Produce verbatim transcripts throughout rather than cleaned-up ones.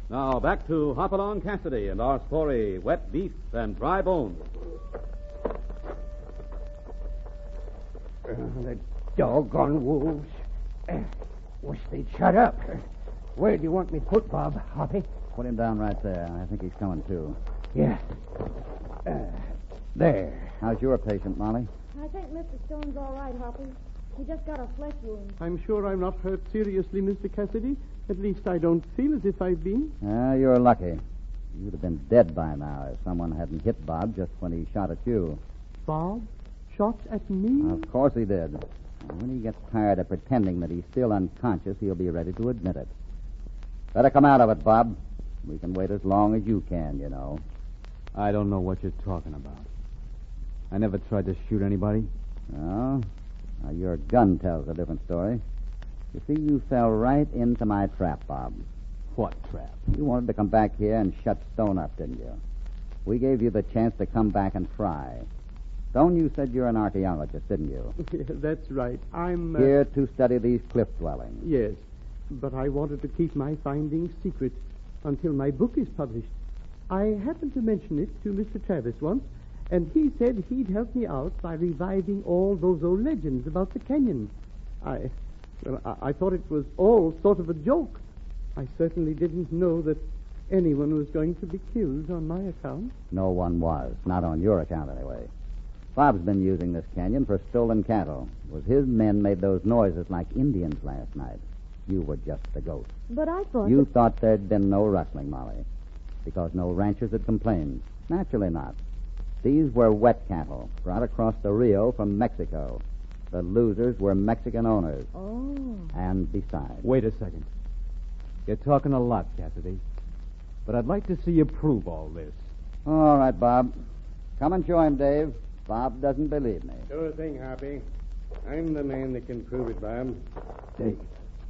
Now, back to Hopalong Cassidy and our story, Wet Beef and Dry Bones. Uh, the doggone wolves. Uh, wish they'd shut up. Uh, where do you want me put, Bob? Hoppy? Put him down right there. I think he's coming, too. Yeah. Uh, there. How's your patient, Molly? I think Mister Stone's all right, Hoppy. He just got a flesh wound. I'm sure I'm not hurt seriously, Mister Cassidy. At least I don't feel as if I've been. Ah, you're lucky. You'd have been dead by now if someone hadn't hit Bob just when he shot at you. Bob? Shot at me? Of course he did. And when he gets tired of pretending that he's still unconscious, he'll be ready to admit it. Better come out of it, Bob. We can wait as long as you can, you know. I don't know what you're talking about. I never tried to shoot anybody. No? Now, your gun tells a different story. You see, you fell right into my trap, Bob. What trap? You wanted to come back here and shut Stone up, didn't you? We gave you the chance to come back and try. Stone, you said you're an archaeologist, didn't you? Yeah, that's right. I'm... Uh... Here to study these cliff dwellings. Yes, but I wanted to keep my findings secret until my book is published. I happened to mention it to Mister Travis once, and he said he'd help me out by reviving all those old legends about the canyon. I, well, I, I thought it was all sort of a joke. I certainly didn't know that anyone was going to be killed on my account. No one was. Not on your account, anyway. Bob's been using this canyon for stolen cattle. It was his men made those noises like Indians last night. You were just the ghost. But I thought... You that... thought there'd been no rustling, Molly, because no ranchers had complained. Naturally not. These were wet cattle brought across the Rio from Mexico. The losers were Mexican owners. Oh. And besides... Wait a second. You're talking a lot, Cassidy. But I'd like to see you prove all this. All right, Bob. Come and show him, Dave. Bob doesn't believe me. Sure thing, Hoppy. I'm the man that can prove it, Bob. Dave.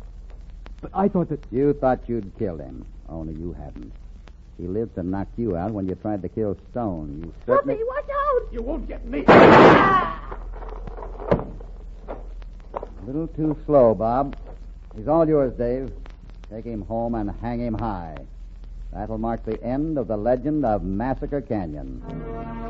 But I thought that... You thought you'd killed him, only you hadn't. He lived to knock you out when you tried to kill Stone. You certainly... Hoppy, watch out! You won't get me. A little too slow, Bob. He's all yours, Dave. Take him home and hang him high. That'll mark the end of the legend of Massacre Canyon.